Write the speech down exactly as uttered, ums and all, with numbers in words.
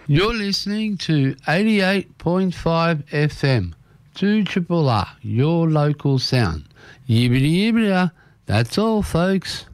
You're listening to eighty-eight point five F M, two Triple R, your local sound. Yibbity yibbity, that's all, folks.